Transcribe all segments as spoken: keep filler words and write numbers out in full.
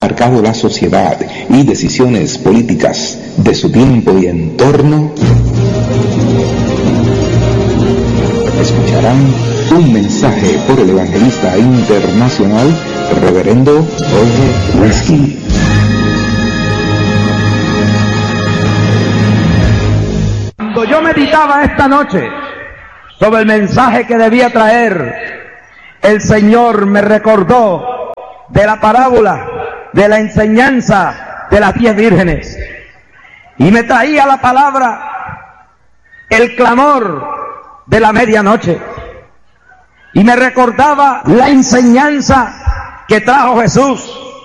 marcado la sociedad y decisiones políticas de su tiempo y entorno, escucharán un mensaje por el evangelista internacional, Reverendo Jorge Resky. Cuando yo meditaba esta noche sobre el mensaje que debía traer, el Señor me recordó de la parábola, de la enseñanza de las diez vírgenes, y me traía la palabra, el clamor de la medianoche, y me recordaba la enseñanza que trajo Jesús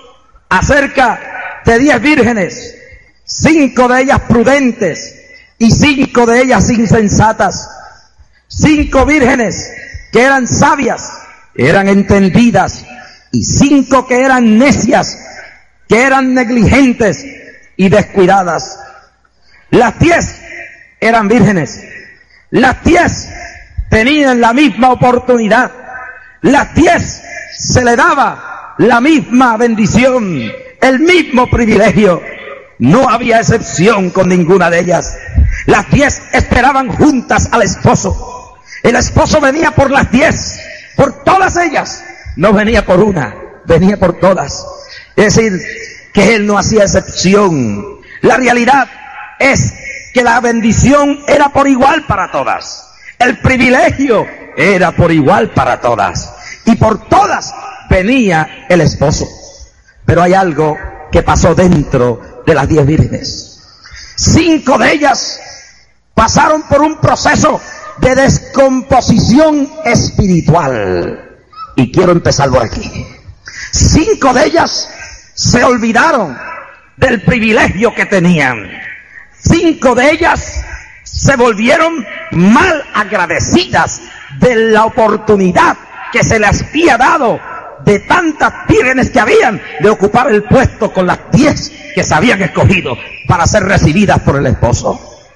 acerca de diez vírgenes, cinco de ellas prudentes y cinco de ellas insensatas, cinco vírgenes que eran sabias, eran entendidas, y cinco que eran necias, que eran negligentes y descuidadas. Las diez eran vírgenes, las diez tenían la misma oportunidad, las diez se le daba la misma bendición, el mismo privilegio. No había excepción con ninguna de ellas. Las diez esperaban juntas al esposo. El esposo venía por las diez, por todas ellas. No venía por una, venía por todas. Es decir, que él no hacía excepción. La realidad es que la bendición era por igual para todas. El privilegio era por igual para todas. Y por todas venía el esposo. Pero hay algo que pasó dentro de las diez vírgenes. Cinco de ellas pasaron por un proceso de descomposición espiritual. Y quiero empezar por aquí. Cinco de ellas se olvidaron del privilegio que tenían. Cinco de ellas se volvieron mal agradecidas de la oportunidad que se les había dado de tantas vírgenes que habían de ocupar el puesto con las diez que se habían escogido para ser recibidas por el esposo.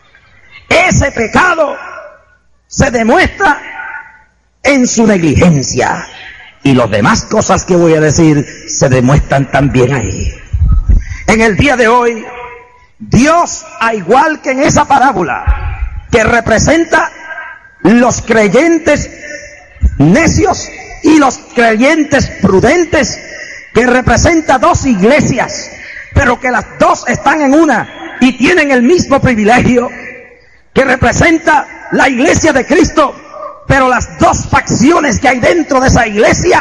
Ese pecado se demuestra en su negligencia, y las demás cosas que voy a decir se demuestran también ahí. En el día de hoy, Dios, al igual que en esa parábola que representa los creyentes necios y los creyentes prudentes, que representa dos iglesias, pero que las dos están en una y tienen el mismo privilegio, que representa la iglesia de Cristo, pero las dos facciones que hay dentro de esa iglesia,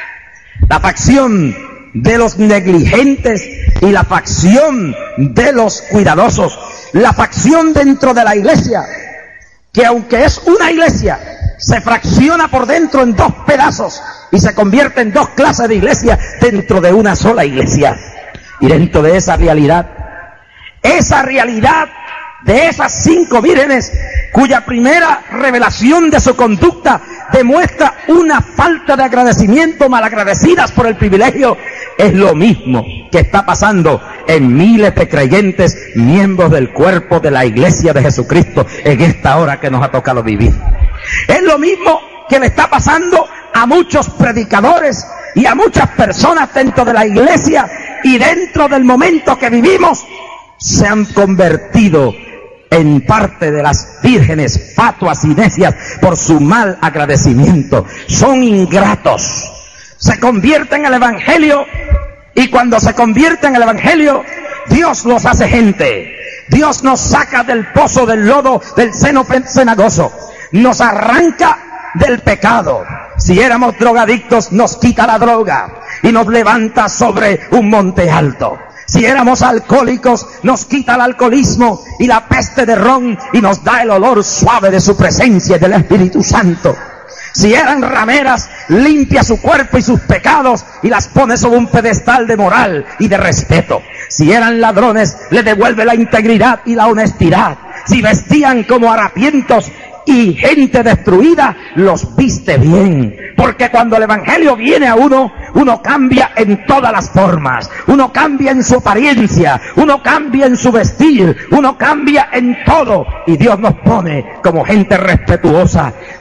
la facción de los negligentes y la facción de los cuidadosos, la facción dentro de la iglesia, que aunque es una iglesia, se fracciona por dentro en dos pedazos y se convierte en dos clases de iglesia dentro de una sola iglesia. Y dentro de esa realidad, esa realidad de esas cinco vírgenes, cuya primera revelación de su conducta demuestra una falta de agradecimiento, malagradecidas por el privilegio, es lo mismo que está pasando en miles de creyentes, miembros del cuerpo de la iglesia de Jesucristo, en esta hora que nos ha tocado vivir. Es lo mismo que le está pasando a muchos predicadores y a muchas personas dentro de la iglesia, y dentro del momento que vivimos se han convertido en parte de las vírgenes fatuas y necias por su mal agradecimiento. Son ingratos, se convierten en el evangelio, y cuando se convierten en el evangelio, Dios los hace gente. Dios nos saca del pozo del lodo del seno cenagoso, nos arranca del pecado. Si éramos drogadictos, nos quita la droga y nos levanta sobre un monte alto. Si éramos alcohólicos, nos quita el alcoholismo y la peste de ron y nos da el olor suave de su presencia y del Espíritu Santo. Si eran rameras, limpia su cuerpo y sus pecados y las pone sobre un pedestal de moral y de respeto. Si eran ladrones, le devuelve la integridad y la honestidad. Si vestían como harapientos y gente destruida, los viste bien. Porque cuando el evangelio viene a uno, uno cambia en todas las formas, uno cambia en su apariencia, uno cambia en su vestir, uno cambia en todo, y Dios nos pone como gente respetuosa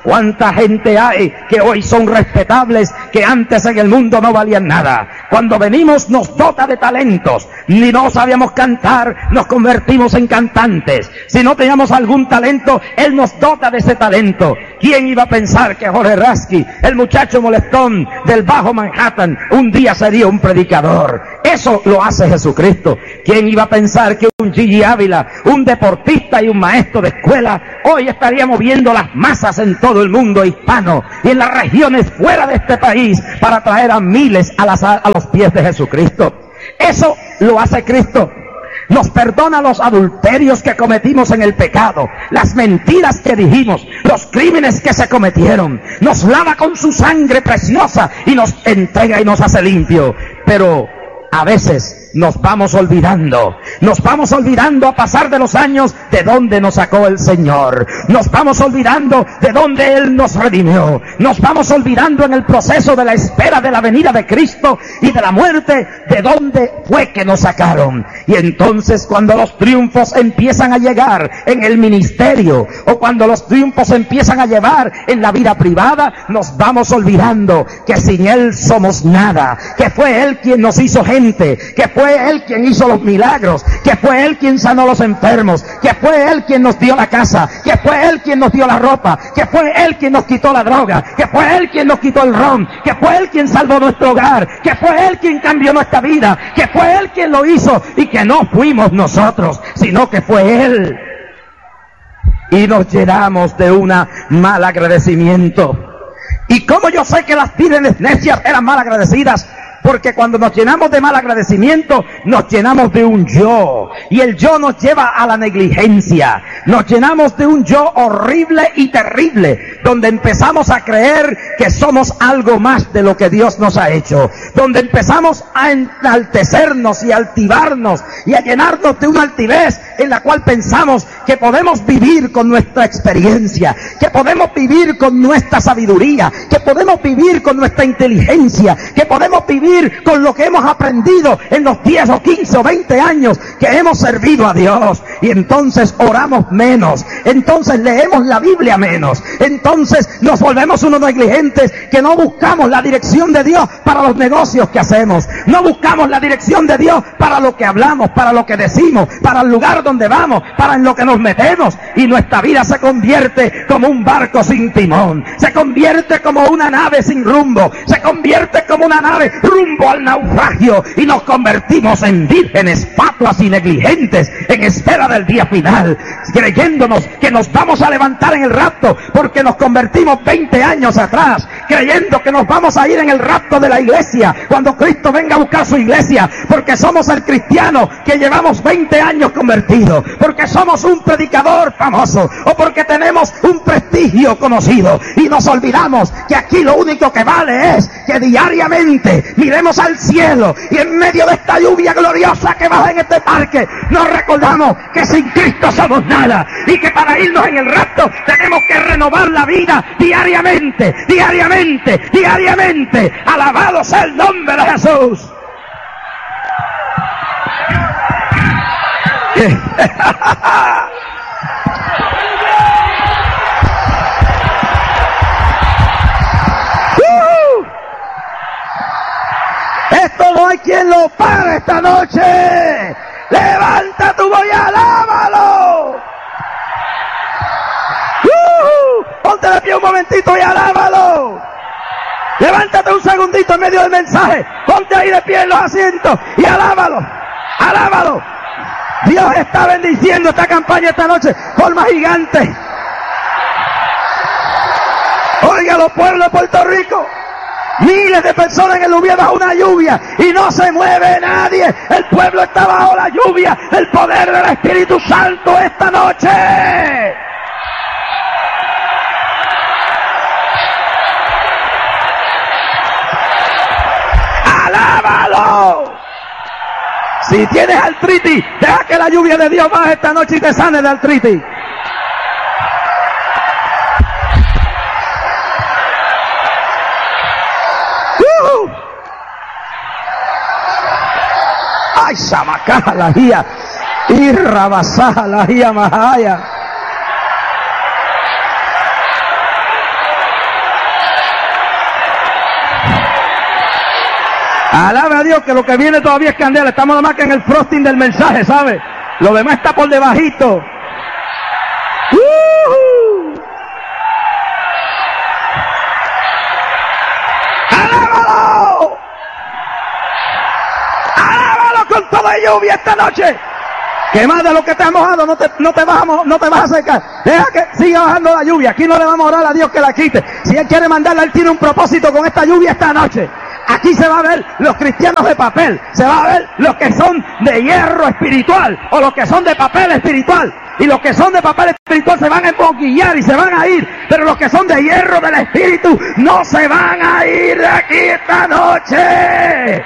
¿Cuánta gente hay que hoy son respetables, que antes en el mundo no valían nada? Cuando venimos nos dota de talentos. Ni no sabíamos cantar, nos convertimos en cantantes. Si no teníamos algún talento, Él nos dota de ese talento. ¿Quién iba a pensar que Jorge Rasky, el muchacho molestón del Bajo Manhattan, un día sería un predicador? Eso lo hace Jesucristo. ¿Quién iba a pensar que un Gigi Ávila, un deportista y un maestro de escuela, hoy estaría moviendo las masas en todo el mundo hispano y en las regiones fuera de este país para traer a miles a, las, a los pies de Jesucristo? Eso lo hace Cristo. Nos perdona los adulterios que cometimos en el pecado, las mentiras que dijimos, los crímenes que se cometieron. Nos lava con su sangre preciosa y nos entrega y nos hace limpio. Pero a veces nos vamos olvidando, nos vamos olvidando a pasar de los años de dónde nos sacó el Señor, nos vamos olvidando de dónde Él nos redimió, nos vamos olvidando en el proceso de la espera de la venida de Cristo y de la muerte, de dónde fue que nos sacaron. Y entonces cuando los triunfos empiezan a llegar en el ministerio, o cuando los triunfos empiezan a llevar en la vida privada, nos vamos olvidando que sin Él somos nada, que fue Él quien nos hizo gente, que fue Fue Él quien hizo los milagros, que fue Él quien sanó a los enfermos, que fue Él quien nos dio la casa, que fue Él quien nos dio la ropa, que fue Él quien nos quitó la droga, que fue Él quien nos quitó el ron, que fue Él quien salvó nuestro hogar, que fue Él quien cambió nuestra vida, que fue Él quien lo hizo y que no fuimos nosotros, sino que fue Él. Y nos llenamos de un mal agradecimiento. ¿Y cómo yo sé que las vírgenes necias eran mal agradecidas? Porque cuando nos llenamos de mal agradecimiento, nos llenamos de un yo. Y el yo nos lleva a la negligencia. Nos llenamos de un yo horrible y terrible, donde empezamos a creer que somos algo más de lo que Dios nos ha hecho. Donde empezamos a enaltecernos y altivarnos y a llenarnos de una altivez en la cual pensamos que podemos vivir con nuestra experiencia, que podemos vivir con nuestra sabiduría, que podemos vivir con nuestra inteligencia, que podemos vivir con lo que hemos aprendido en los diez o quince o veinte años que hemos servido a Dios. Y entonces oramos menos, entonces leemos la Biblia menos, entonces nos volvemos unos negligentes que no buscamos la dirección de Dios para los negocios que hacemos, no buscamos la dirección de Dios para lo que hablamos, para lo que decimos, para el lugar donde vamos, para en lo que nos metemos, y nuestra vida se convierte como un barco sin timón, se convierte como una nave sin rumbo, se convierte como una nave rumbo al naufragio, y nos convertimos en vírgenes fatuas y negligentes en espera del día final, creyéndonos que nos vamos a levantar en el rapto porque nos convertimos veinte años atrás, creyendo que nos vamos a ir en el rapto de la iglesia cuando Cristo venga a buscar su iglesia, porque somos el cristiano que llevamos veinte años convertidos, porque somos un predicador famoso o porque tenemos un prestigio conocido, y nos olvidamos que aquí lo único que vale es que diariamente miremos al cielo y en medio de esta lluvia gloriosa que baja en este parque nos recordamos que sin Cristo somos nada, y que para irnos en el rapto tenemos que renovar la vida diariamente, diariamente, diariamente. Alabado sea el nombre de Jesús. Esto no hay quien lo pare esta noche. Levanta tu voz y alábalo. Uh, ponte de pie un momentito y alábalo. Levántate un segundito en medio del mensaje. Ponte ahí de pie en los asientos y alábalo. Alábalo. Dios está bendiciendo esta campaña esta noche. Forma gigante. Oiga, los pueblos de Puerto Rico. Miles de personas en el Lubié bajo una lluvia y no se mueve nadie. El pueblo está bajo la lluvia. El poder del Espíritu Santo esta noche. ¡Alábalo! Si tienes artritis, deja que la lluvia de Dios baje esta noche y te sane de artritis. Ay, Samacaja la guía, y Rabasaja la guía Mahaya. Alaba a Dios que lo que viene todavía es candela. Estamos nada más que en el frosting del mensaje, ¿sabe? Lo demás está por debajito. ¡Uh-huh! ¡Alábalo! ¡Alábalo con toda lluvia esta noche! Que más de lo que te ha mojado no te, no te vas a, no te vas a secar. Deja que siga bajando la lluvia. Aquí no le vamos a orar a Dios que la quite. Si Él quiere mandarla, Él tiene un propósito con esta lluvia esta noche. Aquí se va a ver los cristianos de papel. Se va a ver los que son de hierro espiritual o los que son de papel espiritual. Y los que son de papel espiritual se van a emboquillar y se van a ir. Pero los que son de hierro del espíritu no se van a ir de aquí esta noche.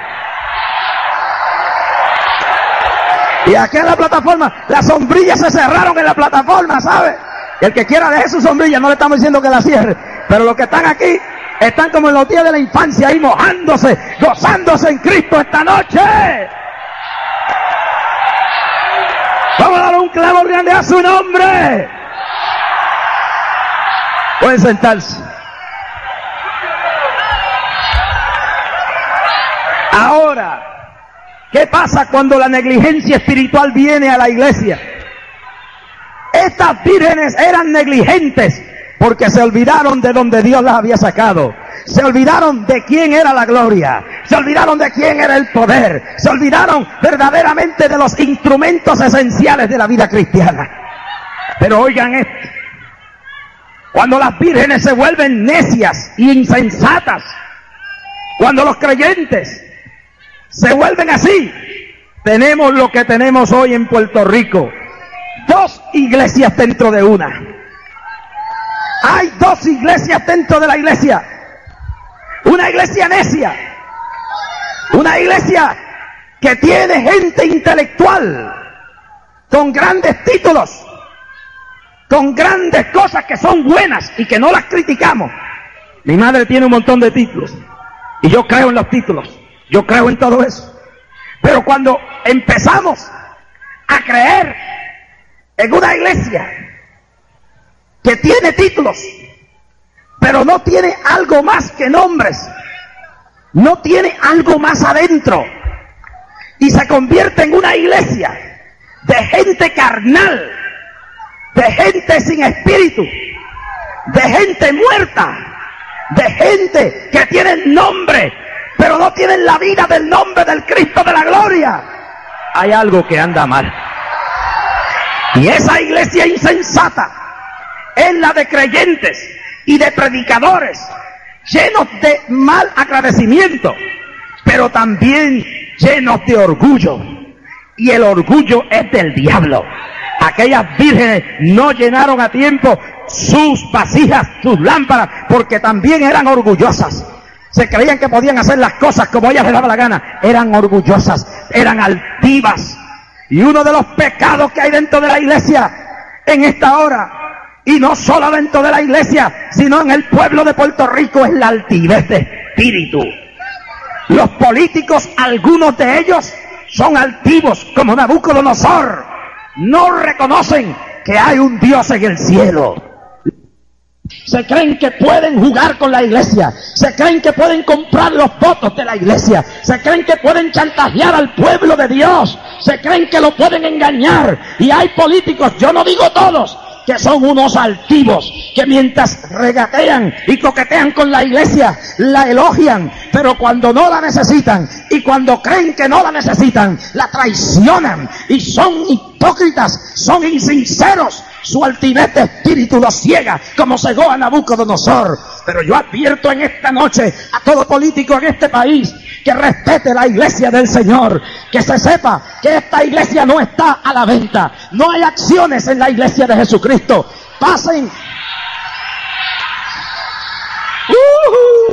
Y aquí en la plataforma, las sombrillas se cerraron en la plataforma, ¿sabe? Y el que quiera deje su sombrilla, no le estamos diciendo que la cierre. Pero los que están aquí, están como en los días de la infancia, ahí mojándose, gozándose en Cristo esta noche. Vamos a darle un clavo grande a su nombre. Pueden sentarse. Ahora, ¿qué pasa cuando la negligencia espiritual viene a la iglesia? Estas vírgenes eran negligentes porque se olvidaron de donde Dios las había sacado. Se olvidaron de quién era la gloria. Se olvidaron de quién era el poder. Se olvidaron verdaderamente de los instrumentos esenciales de la vida cristiana. Pero oigan esto. Cuando las vírgenes se vuelven necias y insensatas, cuando los creyentes se vuelven así, tenemos lo que tenemos hoy en Puerto Rico. Dos iglesias dentro de una. Hay dos iglesias dentro de la iglesia. Una iglesia necia. Una iglesia que tiene gente intelectual, con grandes títulos, con grandes cosas que son buenas y que no las criticamos. Mi madre tiene un montón de títulos y yo creo en los títulos. Yo creo en todo eso. Pero cuando empezamos a creer en una iglesia que tiene títulos, pero no tiene algo más que nombres, no tiene algo más adentro, y se convierte en una iglesia de gente carnal, de gente sin espíritu, de gente muerta, de gente que tiene nombre, pero no tienen la vida del nombre del Cristo de la gloria. Hay algo que anda mal. Y esa iglesia insensata es la de creyentes y de predicadores llenos de mal agradecimiento, pero también llenos de orgullo. Y el orgullo es del diablo. Aquellas vírgenes no llenaron a tiempo sus vasijas, sus lámparas, porque también eran orgullosas. Se creían que podían hacer las cosas como ellas les daba la gana. Eran orgullosas, eran altivas. Y uno de los pecados que hay dentro de la iglesia en esta hora, y no solo dentro de la iglesia, sino en el pueblo de Puerto Rico, es la altivez de espíritu. Los políticos, algunos de ellos, son altivos como Nabucodonosor. No reconocen que hay un Dios en el cielo. Se creen que pueden jugar con la iglesia, se creen que pueden comprar los votos de la iglesia, se creen que pueden chantajear al pueblo de Dios, se creen que lo pueden engañar. Y hay políticos, yo no digo todos, que son unos altivos, que mientras regatean y coquetean con la iglesia, la elogian, pero cuando no la necesitan y cuando creen que no la necesitan, la traicionan y son hipócritas, son insinceros. Su altivez de espíritu los ciega, como cegó a Nabucodonosor. Pero yo advierto en esta noche a todo político en este país que respete la iglesia del Señor, que se sepa que esta iglesia no está a la venta, no hay acciones en la iglesia de Jesucristo. Pasen. Uh-huh.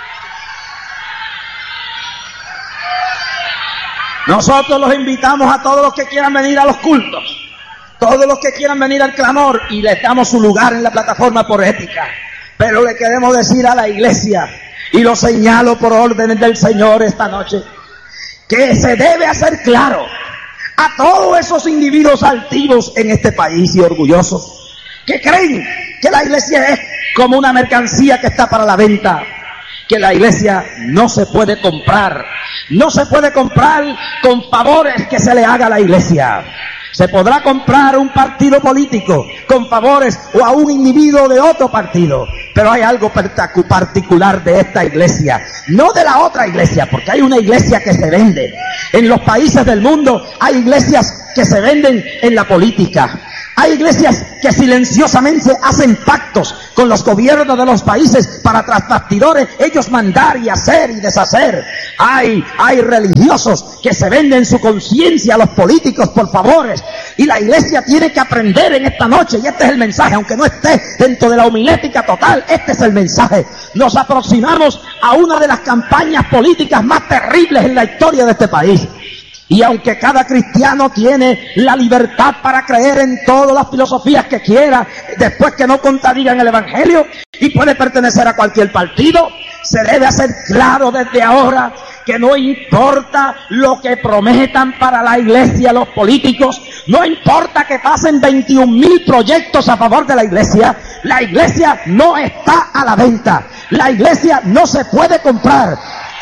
Nosotros los invitamos a todos los que quieran venir a los cultos, todos los que quieran venir al clamor, y les damos su lugar en la plataforma por ética. Pero le queremos decir a la iglesia, y lo señalo por órdenes del Señor esta noche, que se debe hacer claro a todos esos individuos altivos en este país y orgullosos, que creen que la iglesia es como una mercancía que está para la venta, que la iglesia no se puede comprar. No se puede comprar con favores que se le haga a la iglesia. Se podrá comprar un partido político con favores o a un individuo de otro partido. Pero hay algo particular de esta iglesia, no de la otra iglesia, porque hay una iglesia que se vende. En los países del mundo hay iglesias que se venden en la política. Hay iglesias que silenciosamente hacen pactos con los gobiernos de los países para tras bastidores ellos mandar y hacer y deshacer. Hay, hay religiosos que se venden su conciencia a los políticos por favores. Y la iglesia tiene que aprender en esta noche, y este es el mensaje, aunque no esté dentro de la homilética total, este es el mensaje. Nos aproximamos a una de las campañas políticas más terribles en la historia de este país. Y aunque cada cristiano tiene la libertad para creer en todas las filosofías que quiera, después que no contradigan el evangelio, y puede pertenecer a cualquier partido, se debe hacer claro desde ahora que no importa lo que prometan para la iglesia los políticos, no importa que pasen veintiún mil proyectos a favor de la iglesia, la iglesia no está a la venta, la iglesia no se puede comprar.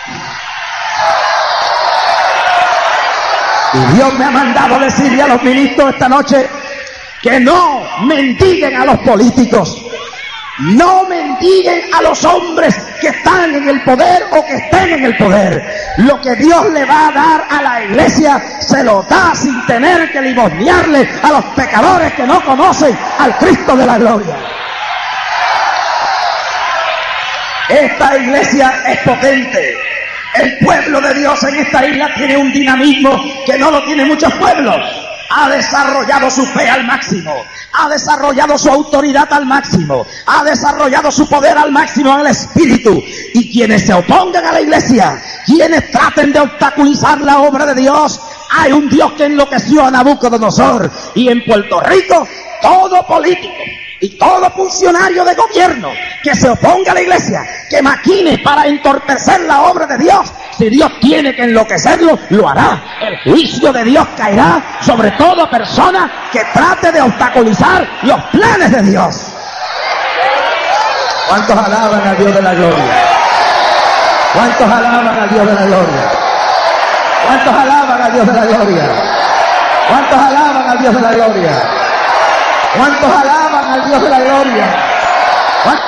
Y Dios me ha mandado decirle a los ministros esta noche que no mendiguen a los políticos, no mendiguen a los hombres que están en el poder o que estén en el poder. Lo que Dios le va a dar a la iglesia se lo da sin tener que limosnearle a los pecadores que no conocen al Cristo de la gloria. Esta iglesia es potente. El pueblo de Dios en esta isla tiene un dinamismo que no lo tienen muchos pueblos. Ha desarrollado su fe al máximo, ha desarrollado su autoridad al máximo, ha desarrollado su poder al máximo en el espíritu. Y quienes se opongan a la iglesia, quienes traten de obstaculizar la obra de Dios, hay un Dios que enloqueció a Nabucodonosor. Y en Puerto Rico, todo político y todo funcionario de gobierno que se oponga a la iglesia, que maquine para entorpecer la obra de Dios, si Dios tiene que enloquecerlo, lo hará. El juicio de Dios caerá sobre toda persona que trate de obstaculizar los planes de Dios. ¿Cuántos alaban a Dios de la gloria? ¿Cuántos alaban a Dios de la gloria? ¿Cuántos alaban a Dios de la gloria? ¿Cuántos alaban a Dios de la gloria? ¿Cuántos alaban al Dios de la gloria? ¿Cuántos?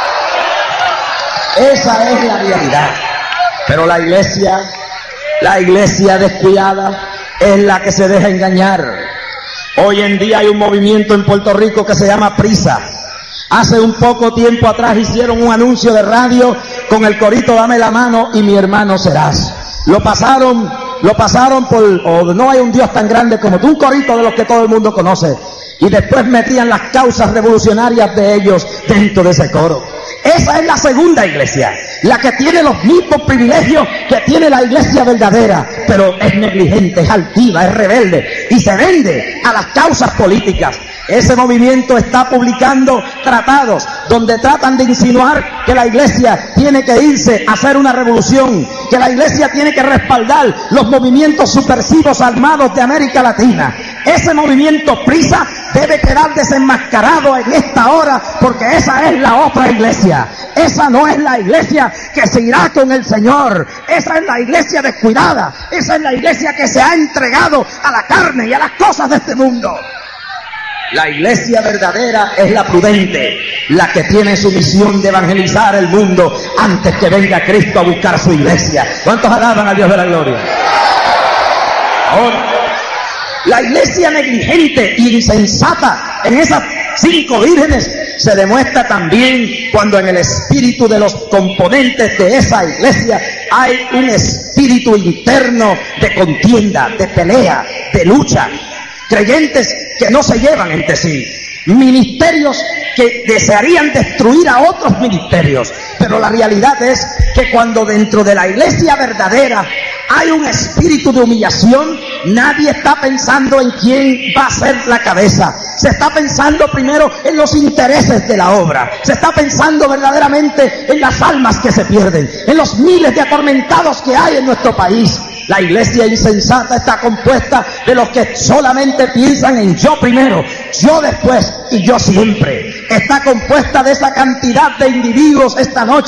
Esa es la realidad. Pero la iglesia, la iglesia descuidada es la que se deja engañar. Hoy en día hay un movimiento en Puerto Rico que se llama Prisa. Hace un poco tiempo atrás hicieron un anuncio de radio con el corito Dame la mano y mi hermano serás. Lo pasaron, lo pasaron por, oh, no hay un Dios tan grande como tú, un corito de los que todo el mundo conoce. Y después metían las causas revolucionarias de ellos dentro de ese coro. Esa es la segunda iglesia, la que tiene los mismos privilegios que tiene la iglesia verdadera, pero es negligente, es altiva, es rebelde y se vende a las causas políticas. Ese movimiento está publicando tratados donde tratan de insinuar que la iglesia tiene que irse a hacer una revolución, que la iglesia tiene que respaldar los movimientos subversivos armados de América Latina. Ese movimiento Prisa debe quedar desenmascarado en esta hora, porque esa es la otra iglesia. Esa no es la iglesia que se irá con el Señor. Esa es la iglesia descuidada. Esa es la iglesia que se ha entregado a la carne y a las cosas de este mundo. La iglesia verdadera es la prudente, la que tiene su misión de evangelizar el mundo antes que venga Cristo a buscar su iglesia. ¿Cuántos alaban a Dios de la gloria? Ahora, la iglesia negligente e insensata en esas cinco vírgenes se demuestra también cuando en el espíritu de los componentes de esa iglesia hay un espíritu interno de contienda, de pelea, de lucha. Creyentes que no se llevan entre sí, ministerios que desearían destruir a otros ministerios, pero la realidad es que cuando dentro de la iglesia verdadera hay un espíritu de humillación, nadie está pensando en quién va a ser la cabeza, se está pensando primero en los intereses de la obra, se está pensando verdaderamente en las almas que se pierden, en los miles de atormentados que hay en nuestro país. La iglesia insensata está compuesta de los que solamente piensan en yo primero, yo después y yo siempre. Está compuesta de esa cantidad de individuos esta noche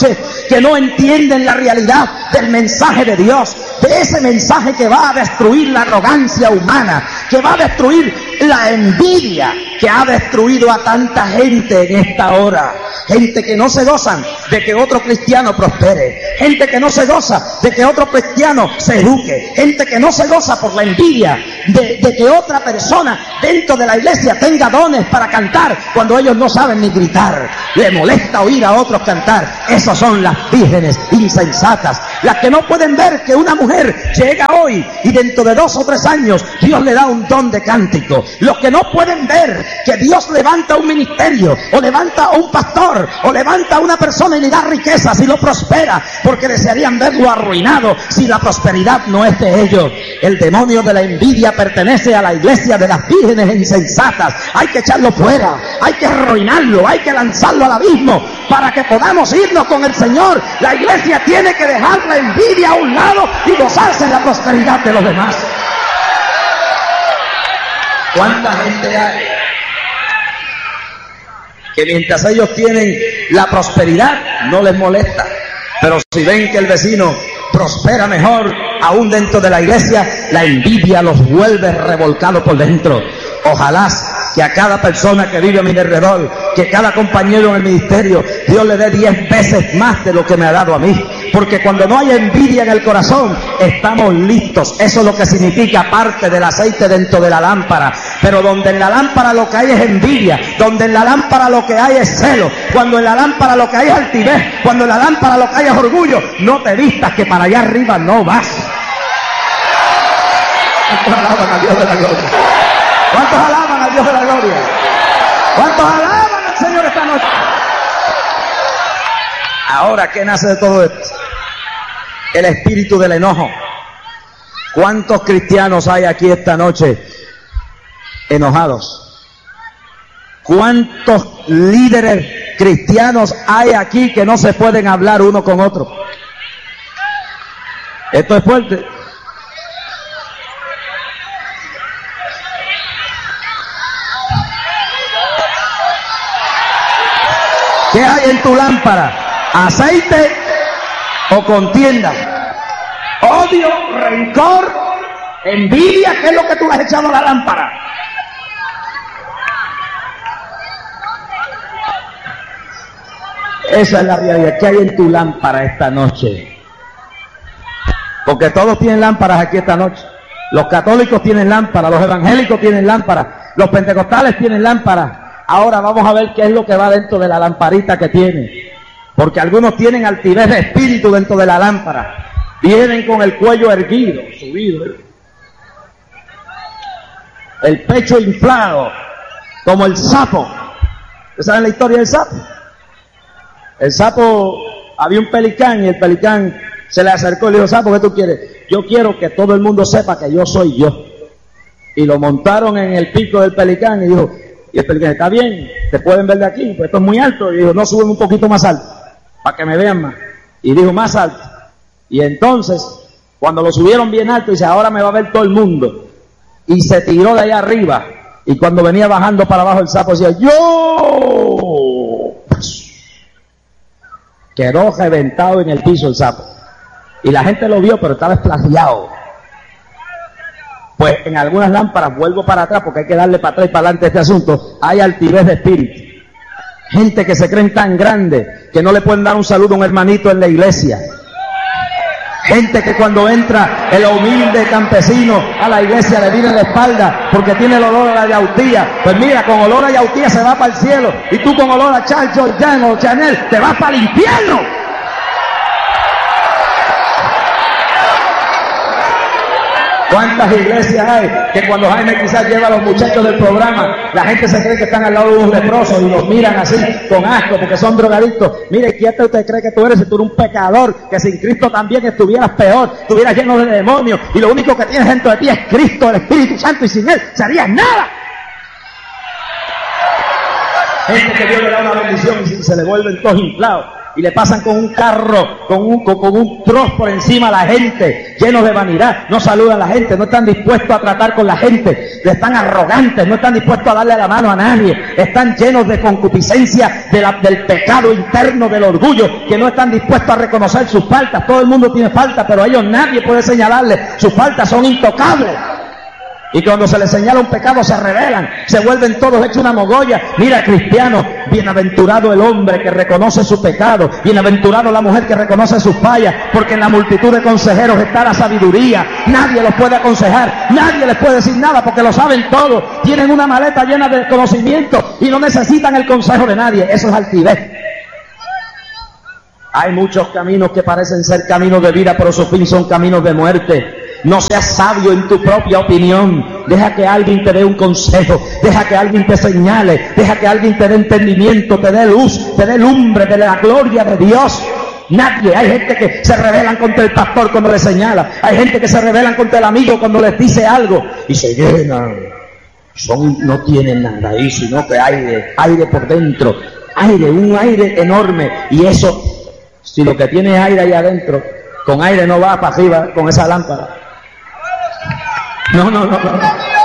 que no entienden la realidad del mensaje de Dios, de ese mensaje que va a destruir la arrogancia humana, que va a destruir la envidia que ha destruido a tanta gente en esta hora. Gente que no se gozan de que otro cristiano prospere, gente que no se goza de que otro cristiano se eduque, gente que no se goza por la envidia de, de que otra persona dentro de la iglesia tenga dones para cantar cuando ellos no saben ni gritar. Le molesta oír a otros cantar. Esas son las vírgenes insensatas, las que no pueden ver que una mujer llega hoy y dentro de dos o tres años Dios le da un don de cántico. Los que no pueden ver que Dios levanta un ministerio, o levanta a un pastor, o levanta a una persona y le da riquezas y lo prospera, porque desearían verlo arruinado si la prosperidad no es de ellos. El demonio de la envidia pertenece a la iglesia de las vírgenes insensatas. Hay que echarlo fuera, hay que arruinarlo, hay que lanzarlo al abismo para que podamos irnos con el Señor. La iglesia tiene que dejar la envidia a un lado y gozarse en la prosperidad de los demás. ¿Cuánta gente hay que mientras ellos tienen la prosperidad no les molesta, pero si ven que el vecino prospera mejor, aún dentro de la iglesia, la envidia los vuelve revolcados por dentro? Ojalá que a cada persona que vive a mi alrededor, que cada compañero en el ministerio, Dios le dé diez veces más de lo que me ha dado a mí. Porque cuando no hay envidia en el corazón, estamos listos. Eso es lo que significa parte del aceite dentro de la lámpara. Pero donde en la lámpara lo que hay es envidia, donde en la lámpara lo que hay es celo, cuando en la lámpara lo que hay es altivez, cuando en la lámpara lo que hay es orgullo, no te vistas que para allá arriba no vas. ¿Cuántos alaban a Dios de la gloria? ¿Cuántos alaban a Dios de la gloria? ¿Cuántos alaban al Señor esta noche? Ahora, ¿qué nace de todo esto? El espíritu del enojo. ¿Cuántos cristianos hay aquí esta noche enojados? ¿Cuántos líderes cristianos hay aquí que no se pueden hablar uno con otro? Esto es fuerte. ¿Qué hay en tu lámpara? ¿Aceite o contienda? ¿Odio, rencor, envidia? ¿Qué es lo que tú le has echado a la lámpara? Esa es la realidad. ¿Qué hay en tu lámpara esta noche? Porque todos tienen lámparas aquí esta noche. Los católicos tienen lámparas, los evangélicos tienen lámparas, los pentecostales tienen lámparas. Ahora vamos a ver qué es lo que va dentro de la lamparita que tiene. Porque algunos tienen altivez de espíritu dentro de la lámpara. Vienen con el cuello erguido, subido, el pecho inflado, como el sapo. ¿Ustedes saben la historia del sapo? El sapo, había un pelicán y el pelicán se le acercó y le dijo: sapo, ¿qué tú quieres? Yo quiero que todo el mundo sepa que yo soy yo. Y lo montaron en el pico del pelicán y dijo, y el pelicán: está bien, te pueden ver de aquí, pues esto es muy alto. Y dijo: no, suben un poquito más alto, para que me vean más. Y dijo: más alto. Y entonces, cuando lo subieron bien alto, dice: ahora me va a ver todo el mundo. Y se tiró de allá arriba. Y cuando venía bajando para abajo, el sapo decía: ¡yo! Quedó reventado en el piso el sapo. Y la gente lo vio, pero estaba esplagiado. Pues en algunas lámparas, vuelvo para atrás porque hay que darle para atrás y para adelante este asunto, hay altivez de espíritu. Gente que se creen tan grande que no le pueden dar un saludo a un hermanito en la iglesia. Gente que cuando entra el humilde campesino a la iglesia le viene la espalda porque tiene el olor a la yautía. Pues mira, con olor a yautía se va para el cielo, y tú con olor a Charles Jourdan o Chanel te vas para el infierno. ¿Cuántas iglesias hay que cuando Jaime quizás lleva a los muchachos del programa, la gente se cree que están al lado de unos leprosos y los miran así con asco porque son drogadictos? Mire, ¿quién usted cree que tú eres? Si tú eres un pecador, que sin Cristo también estuvieras peor, estuvieras lleno de demonios, y lo único que tienes dentro de ti es Cristo, el Espíritu Santo, y sin Él serías nada. Gente que Dios le da una bendición y se le vuelven todos inflados. y le pasan con un carro, con un, con, con un troz por encima a la gente, llenos de vanidad, no saludan a la gente, no están dispuestos a tratar con la gente, están arrogantes, no están dispuestos a darle la mano a nadie, están llenos de concupiscencia de la, del pecado interno, del orgullo, que no están dispuestos a reconocer sus faltas. Todo el mundo tiene faltas, pero a ellos nadie puede señalarles, sus faltas son intocables. Y cuando se les señala un pecado se rebelan, se vuelven todos hechos una mogolla. Mira, cristiano, bienaventurado el hombre que reconoce su pecado, bienaventurado la mujer que reconoce sus fallas, porque en la multitud de consejeros está la sabiduría. Nadie los puede aconsejar, nadie les puede decir nada porque lo saben todo. Tienen una maleta llena de conocimiento y no necesitan el consejo de nadie. Eso es altivez. Hay muchos caminos que parecen ser caminos de vida, pero su fin son caminos de muerte. No seas sabio en tu propia opinión. Deja que alguien te dé un consejo, deja que alguien te señale, deja que alguien te dé entendimiento, te dé luz, te dé lumbre de la gloria de Dios. Nadie. Hay gente que se rebelan contra el pastor cuando le señala, hay gente que se rebelan contra el amigo cuando les dice algo y se llenan. Son, no tienen nada ahí, sino que aire, aire por dentro, aire, un aire enorme. Y eso, si lo que tiene es aire ahí adentro, con aire no va para arriba con esa lámpara. No, no, no, no.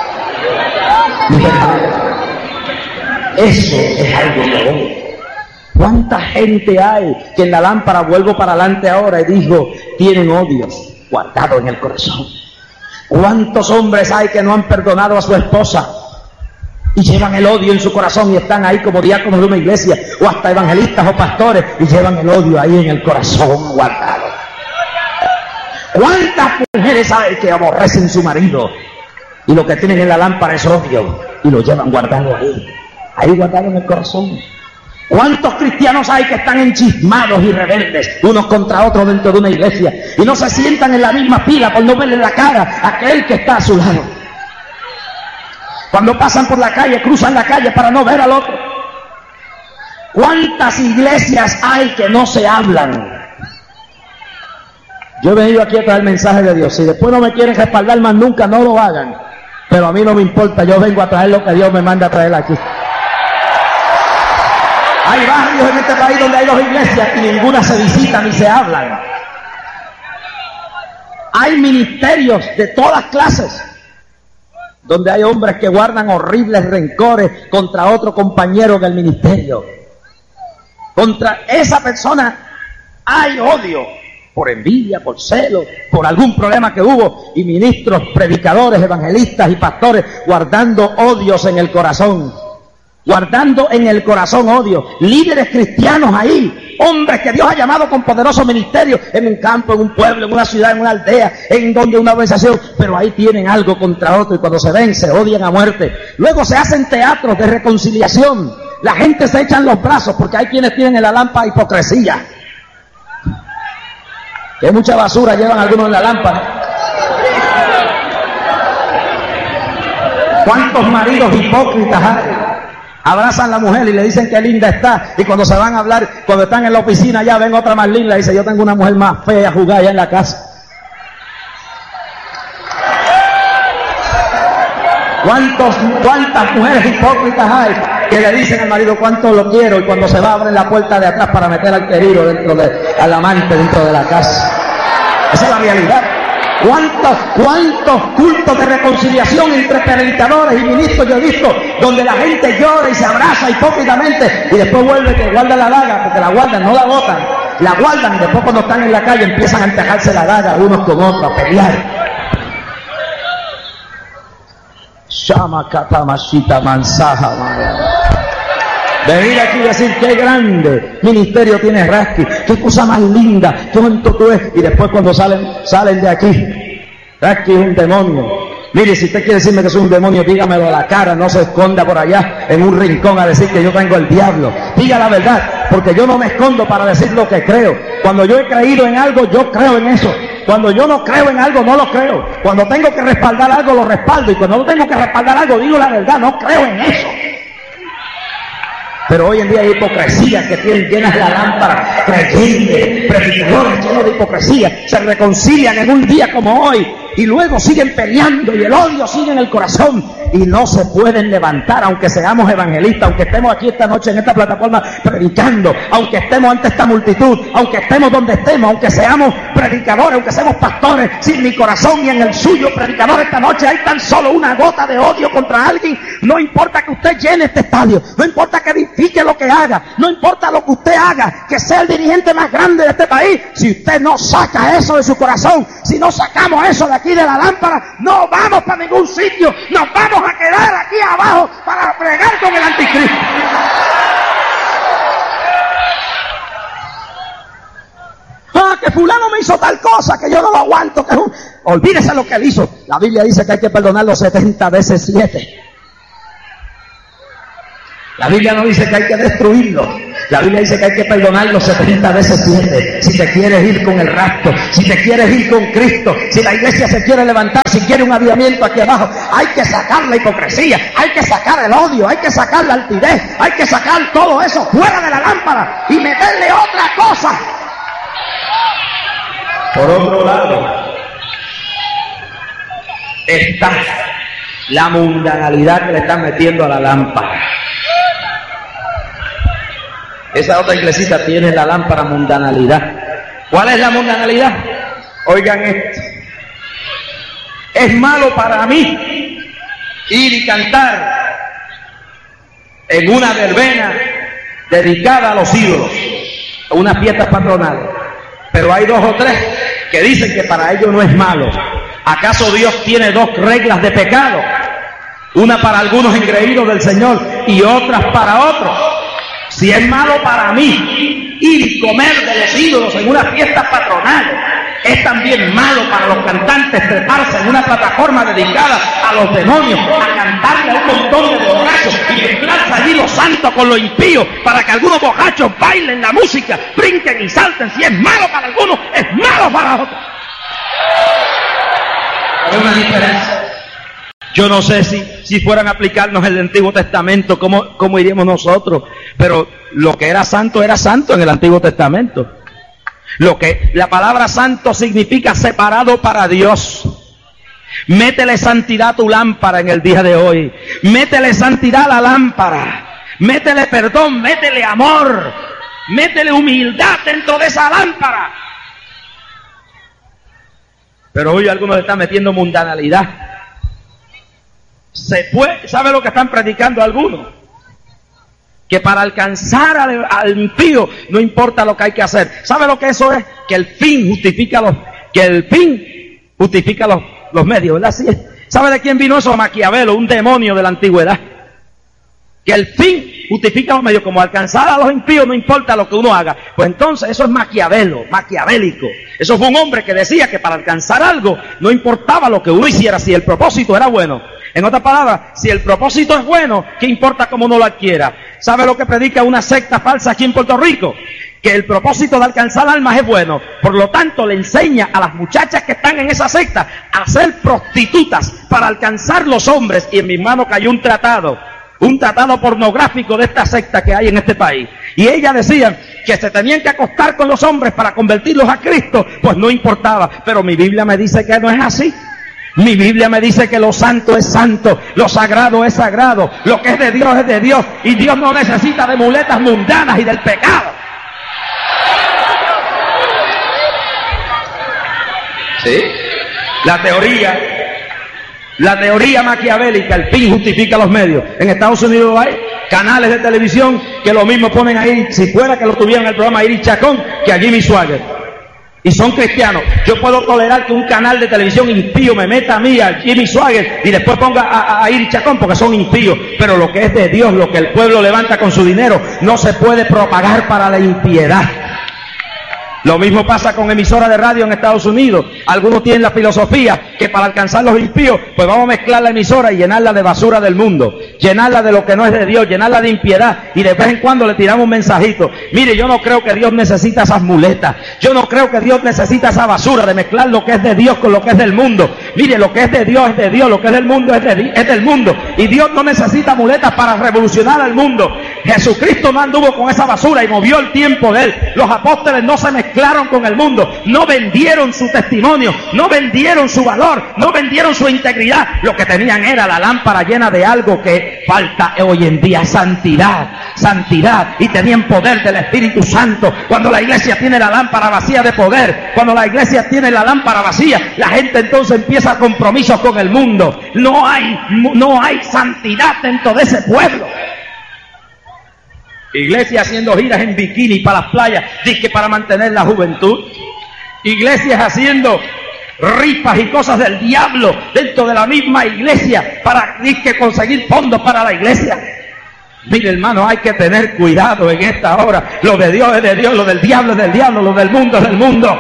Eso es algo que ¿cuánta gente hay que en la lámpara, vuelvo para adelante ahora y digo, tienen odios guardados en el corazón? ¿Cuántos hombres hay que no han perdonado a su esposa y llevan el odio en su corazón y están ahí como diáconos de una iglesia, o hasta evangelistas o pastores, y llevan el odio ahí en el corazón guardado? ¿Cuántas mujeres hay que aborrecen su marido y lo que tienen en la lámpara es odio y lo llevan guardado ahí, ahí guardado en el corazón? ¿Cuántos cristianos hay que están enchismados y rebeldes unos contra otros dentro de una iglesia y no se sientan en la misma pila por no verle la cara a aquel que está a su lado? Cuando pasan por la calle, cruzan la calle para no ver al otro. ¿Cuántas iglesias hay que no se hablan? Yo he venido aquí a traer el mensaje de Dios. Si después no me quieren respaldar más nunca, no lo hagan. Pero a mí no me importa, yo vengo a traer lo que Dios me manda a traer aquí. Hay barrios en este país donde hay dos iglesias y ninguna se visita ni se hablan. Hay ministerios de todas clases donde hay hombres que guardan horribles rencores contra otro compañero del ministerio. Contra esa persona hay odio, por envidia, por celo, por algún problema que hubo, y ministros, predicadores, evangelistas y pastores guardando odios en el corazón, guardando en el corazón odio, líderes cristianos ahí, hombres que Dios ha llamado con poderoso ministerio en un campo, en un pueblo, en una ciudad, en una aldea, en donde una organización, pero ahí tienen algo contra otro y cuando se ven se odian a muerte. Luego se hacen teatros de reconciliación, la gente se echa en los brazos porque hay quienes tienen en la lámpara hipocresía. Que mucha basura llevan algunos en la lámpara. ¿Cuántos maridos hipócritas hay? Abrazan a la mujer y le dicen que linda está, y cuando se van a hablar, cuando están en la oficina ya ven otra más linda y dice, yo tengo una mujer más fea jugada allá en la casa. ¿Cuántos, cuántas mujeres hipócritas hay que le dicen al marido cuánto lo quiero, y cuando se va abren la puerta de atrás para meter al querido dentro de, al amante dentro de la casa? Esa es la realidad. ¿Cuántos, cuántos cultos de reconciliación entre predicadores y ministros yo he visto donde la gente llora y se abraza hipócritamente y después vuelve que guarda la daga, porque la guardan, no la botan, la guardan, y después cuando están en la calle empiezan a entejarse la daga unos con otros, a pelear. Shama katamashita mansaja maya. Venir aquí y decir qué grande ministerio tiene Rasky, qué cosa más linda, qué bonito tú es, y después cuando salen salen de aquí, Rasky es un demonio. Mire, si usted quiere decirme que soy un demonio, dígamelo a la cara, no se esconda por allá en un rincón a decir que yo tengo el diablo. Diga la verdad, porque yo no me escondo para decir lo que creo. Cuando yo he creído en algo, yo creo en eso. Cuando yo no creo en algo, no lo creo. Cuando tengo que respaldar algo, lo respaldo, y cuando no tengo que respaldar algo, digo la verdad, no creo en eso. Pero hoy en día hay hipocresía que tienen llenas la lámpara, creyentes, predicadores llenos de hipocresía, se reconcilian en un día como hoy y luego siguen peleando y el odio sigue en el corazón y no se pueden levantar, aunque seamos evangelistas, aunque estemos aquí esta noche en esta plataforma predicando, aunque estemos ante esta multitud, aunque estemos donde estemos, aunque seamos predicadores, aunque seamos pastores, sin mi corazón y en el suyo, predicador, esta noche hay tan solo una gota de odio contra alguien, no importa que usted llene este estadio, no importa que edifique lo que haga, no importa lo que usted haga, que sea el dirigente más grande de este país, si usted no saca eso de su corazón, si no sacamos eso de aquí de la lámpara, no vamos para ningún sitio, nos vamos a quedar aquí abajo para fregar con el anticristo. Ah, que fulano me hizo tal cosa, que yo no lo aguanto, que es un... Olvídese lo que él hizo. La Biblia dice que hay que perdonarlo setenta veces siete. La Biblia no dice que hay que destruirlo. La Biblia dice que hay que perdonarlo setenta veces siete. Si te quieres ir con el rapto, si te quieres ir con Cristo, si la iglesia se quiere levantar, si quiere un avivamiento aquí abajo, hay que sacar la hipocresía, hay que sacar el odio, hay que sacar la altivez, hay que sacar todo eso fuera de la lámpara y meterle otra cosa. Por otro lado, está la mundanalidad que le están metiendo a la lámpara. Esa otra iglesita tiene la lámpara mundanalidad. ¿Cuál es la mundanalidad? Oigan esto. Es malo para mí ir y cantar en una verbena dedicada a los ídolos, a unas fiestas patronales. Pero hay dos o tres que dicen que para ellos no es malo. ¿Acaso Dios tiene dos reglas de pecado? Una para algunos engreídos del Señor y otras para otros. Si es malo para mí ir y comer de los ídolos en unas fiestas patronales, es también malo para los cantantes treparse en una plataforma dedicada a los demonios, a cantarle a un montón de borrachos y mezclarse allí lo santo con lo impío para que algunos borrachos bailen la música, brinquen y salten. Si es malo para algunos, es malo para otros. Hay una diferencia. Yo no sé si, si fueran a aplicarnos el Antiguo Testamento, ¿cómo, cómo iríamos nosotros? Pero lo que era santo era santo en el Antiguo Testamento. Lo que la palabra santo significa separado para Dios. Métele santidad a tu lámpara en el día de hoy. Métele santidad a la lámpara. Métele perdón, métele amor. Métele humildad dentro de esa lámpara. Pero hoy algunos están metiendo mundanalidad. Se puede, ¿sabe lo que están predicando algunos? Que para alcanzar al, al impío no importa lo que hay que hacer. ¿Sabe lo que eso es? Que el fin justifica los, que el fin justifica los, los medios, ¿verdad? ¿Sí? ¿Sabe de quién vino eso? Maquiavelo, un demonio de la antigüedad. Que el fin justifica los medios, como alcanzar a los impíos no importa lo que uno haga. Pues entonces eso es Maquiavelo, maquiavélico. Eso fue un hombre que decía que para alcanzar algo no importaba lo que uno hiciera, si el propósito era bueno. En otras palabras, si el propósito es bueno, ¿qué importa cómo uno lo adquiera? ¿Sabe lo que predica una secta falsa aquí en Puerto Rico? Que el propósito de alcanzar almas es bueno. Por lo tanto, le enseña a las muchachas que están en esa secta a ser prostitutas para alcanzar los hombres. Y en mis manos cayó un tratado, un tratado pornográfico de esta secta que hay en este país. Y ellas decían que se tenían que acostar con los hombres para convertirlos a Cristo. Pues no importaba. Pero mi Biblia me dice que no es así. Mi Biblia me dice que lo santo es santo, lo sagrado es sagrado, lo que es de Dios es de Dios, y Dios no necesita de muletas mundanas y del pecado. ¿Sí? La teoría, la teoría maquiavélica, el fin justifica los medios. En Estados Unidos hay canales de televisión que lo mismo ponen ahí, si fuera que lo tuvieran en el programa Iris Chacón, que a Jimmy Swaggart. Y son cristianos. Yo puedo tolerar que un canal de televisión impío me meta a mí, a Jimmy Swaggart, y después ponga a, a, a Iris Chacón, porque son impíos. Pero lo que es de Dios, lo que el pueblo levanta con su dinero, no se puede propagar para la impiedad. Lo mismo pasa con emisoras de radio en Estados Unidos. Algunos tienen la filosofía que para alcanzar los impíos, pues vamos a mezclar la emisora y llenarla de basura del mundo, llenarla de lo que no es de Dios, llenarla de impiedad, y de vez en cuando le tiramos un mensajito. Mire, yo no creo que Dios necesita esas muletas. Yo no creo que Dios necesita esa basura de mezclar lo que es de Dios con lo que es del mundo. Mire, lo que es de Dios es de Dios, lo que es del mundo es, de, es del mundo. Y Dios no necesita muletas para revolucionar al mundo. Jesucristo no anduvo con esa basura y movió el tiempo de él. Los apóstoles no se mezclaron mezclaron con el mundo, no vendieron su testimonio, no vendieron su valor, no vendieron su integridad. Lo que tenían era la lámpara llena de algo que falta hoy en día: santidad, santidad. Y tenían poder del Espíritu Santo. Cuando la iglesia tiene la lámpara vacía de poder, cuando la iglesia tiene la lámpara vacía, la gente entonces empieza a compromisos con el mundo. No hay, no hay santidad dentro de ese pueblo. Iglesia haciendo giras en bikini para las playas, dice para mantener la juventud. Iglesias haciendo rifas y cosas del diablo dentro de la misma iglesia para dice conseguir fondos para la iglesia. Mire, hermano, hay que tener cuidado en esta hora. Lo de Dios es de Dios, lo del diablo es del diablo, lo del mundo es del mundo.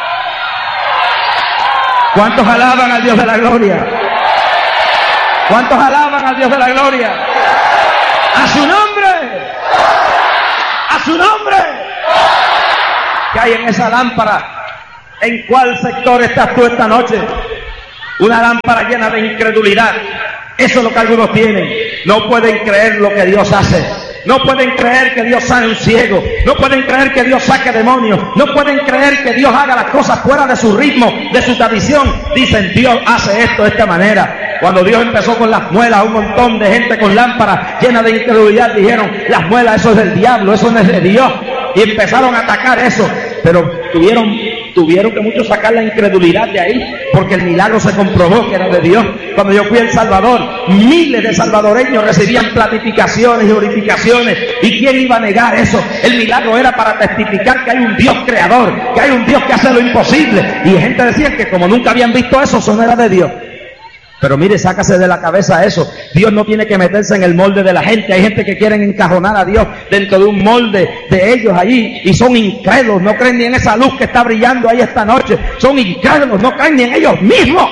¿Cuántos alaban al Dios de la gloria? ¿Cuántos alaban al Dios de la gloria? ¡A su nombre! ¡A su nombre! ¿Qué hay en esa lámpara? ¿En cuál sector estás tú esta noche? Una lámpara llena de incredulidad. Eso es lo que algunos tienen. No pueden creer lo que Dios hace. No pueden creer que Dios sane un ciego. No pueden creer que Dios saque demonios. No pueden creer que Dios haga las cosas fuera de su ritmo, de su tradición. Dicen, Dios hace esto de esta manera. Cuando Dios empezó con las muelas, un montón de gente con lámparas llenas de incredulidad dijeron, las muelas, eso es del diablo, eso no es de Dios. Y empezaron a atacar eso. Pero tuvieron, tuvieron que muchos sacar la incredulidad de ahí, porque el milagro se comprobó que era de Dios. Cuando yo fui a El Salvador, miles de salvadoreños recibían platificaciones y purificaciones. ¿Y quién iba a negar eso? El milagro era para testificar que hay un Dios creador, que hay un Dios que hace lo imposible. Y gente decía que como nunca habían visto eso, eso no era de Dios. Pero mire, sácase de la cabeza eso. Dios no tiene que meterse en el molde de la gente. Hay gente que quieren encajonar a Dios dentro de un molde de ellos allí y son incrédulos, no creen ni en esa luz que está brillando ahí esta noche. Son incrédulos, no creen ni en ellos mismos.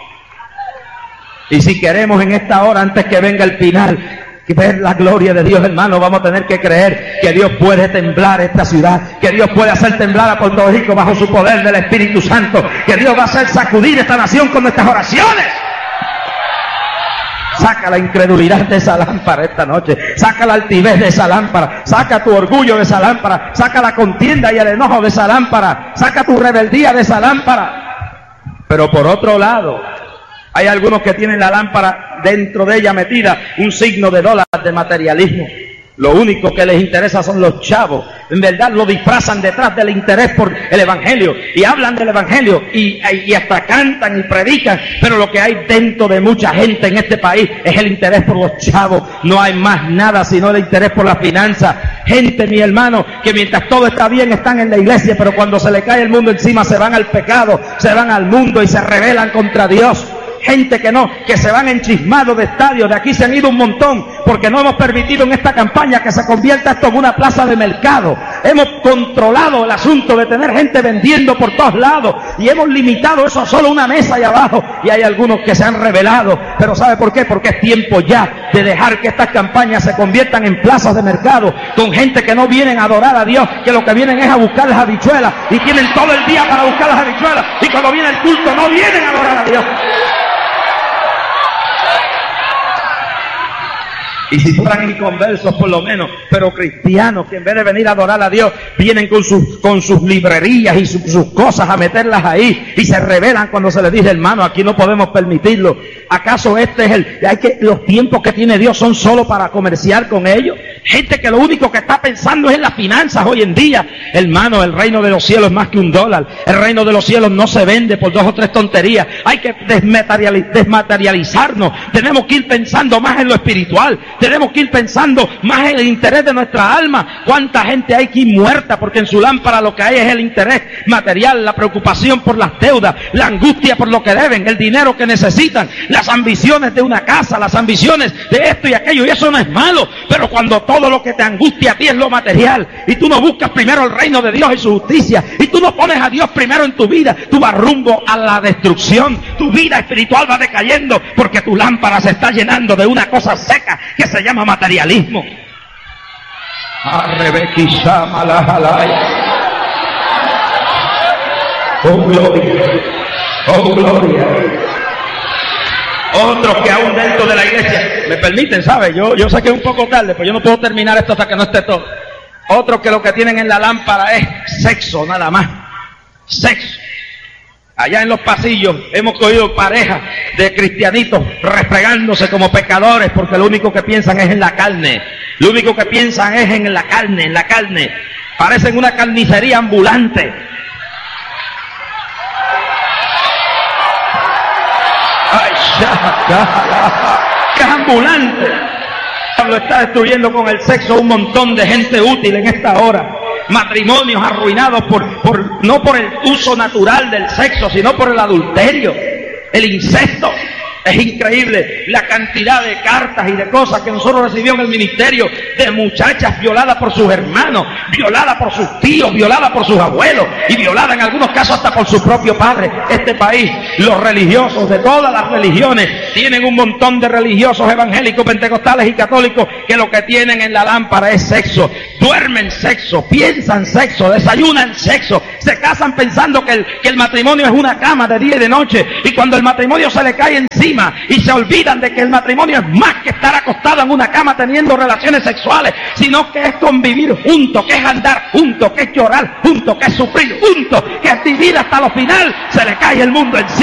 Y si queremos en esta hora, antes que venga el final, ver la gloria de Dios, hermano, vamos a tener que creer que Dios puede temblar esta ciudad, que Dios puede hacer temblar a Puerto Rico bajo su poder del Espíritu Santo, que Dios va a hacer sacudir esta nación con nuestras oraciones. Saca la incredulidad de esa lámpara esta noche. Saca la altivez de esa lámpara. Saca tu orgullo de esa lámpara. Saca la contienda y el enojo de esa lámpara. Saca tu rebeldía de esa lámpara. Pero por otro lado, hay algunos que tienen la lámpara dentro de ella metida un signo de dólar de materialismo. Lo único que les interesa son los chavos. En verdad lo disfrazan detrás del interés por el evangelio. Y hablan del evangelio. Y, y hasta cantan y predican. Pero lo que hay dentro de mucha gente en este país es el interés por los chavos. No hay más nada sino el interés por la finanza. Gente, mi hermano, que mientras todo está bien están en la iglesia. Pero cuando se le cae el mundo encima se van al pecado. Se van al mundo y se rebelan contra Dios. Gente que no, que se van enchismados de estadios. De aquí se han ido un montón porque no hemos permitido en esta campaña que se convierta esto en una plaza de mercado. Hemos controlado el asunto de tener gente vendiendo por todos lados y hemos limitado eso a solo una mesa ahí abajo. Y hay algunos que se han rebelado. Pero ¿sabe por qué? Porque es tiempo ya de dejar que estas campañas se conviertan en plazas de mercado con gente que no vienen a adorar a Dios, que lo que vienen es a buscar las habichuelas y tienen todo el día para buscar las habichuelas y cuando viene el culto no vienen a adorar a Dios. Y si fueran inconversos por lo menos, pero cristianos que en vez de venir a adorar a Dios, vienen con sus, con sus librerías y su, sus cosas a meterlas ahí y se rebelan cuando se les dice, hermano, aquí no podemos permitirlo. ¿Acaso este es el, hay que, los tiempos que tiene Dios son solo para comerciar con ellos? Gente que lo único que está pensando es en las finanzas hoy en día. Hermano, el reino de los cielos es más que un dólar. El reino de los cielos no se vende por dos o tres tonterías. Hay que desmaterializ- desmaterializarnos. Tenemos que ir pensando más en lo espiritual. Tenemos que ir pensando más en el interés de nuestra alma. ¿Cuánta gente hay aquí muerta porque en su lámpara lo que hay es el interés material, la preocupación por las deudas, la angustia por lo que deben, el dinero que necesitan, las ambiciones de una casa, las ambiciones de esto y aquello? Y eso no es malo, pero cuando todo lo que te angustia a ti es lo material y tú no buscas primero el reino de Dios y su justicia y tú no pones a Dios primero en tu vida, tú vas rumbo a la destrucción. Tu vida espiritual va decayendo porque tu lámpara se está llenando de una cosa seca que se llama materialismo. Oh gloria, oh gloria. Otros que aún dentro de la iglesia, me permiten, ¿sabe? Yo, yo sé que es un poco tarde, pero yo no puedo terminar esto hasta que no esté todo. Otros que lo que tienen en la lámpara es sexo, nada más. Sexo. Allá en los pasillos hemos oído parejas de cristianitos refregándose como pecadores porque lo único que piensan es en la carne. Lo único que piensan es en la carne, en la carne. Parecen una carnicería ambulante. Ay, ya, ya, ya. ¡Qué ambulante! Lo está destruyendo con el sexo un montón de gente útil en esta hora. Matrimonios arruinados por, por, no por el uso natural del sexo, sino por el adulterio, el incesto. Es increíble la cantidad de cartas y de cosas que nosotros recibimos en el ministerio de muchachas violadas por sus hermanos, violadas por sus tíos, violadas por sus abuelos y violadas en algunos casos hasta por su propio padre. Este país, los religiosos de todas las religiones, tienen un montón de religiosos evangélicos, pentecostales y católicos que lo que tienen en la lámpara es sexo. Duermen sexo, piensan sexo, desayunan sexo, se casan pensando que el, que el matrimonio es una cama de día y de noche, y cuando el matrimonio se le cae encima y se olvidan de que el matrimonio es más que estar acostado en una cama teniendo relaciones sexuales, sino que es convivir juntos, que es andar juntos, que es llorar juntos, que es sufrir juntos, que es vivir hasta lo final, se le cae el mundo encima.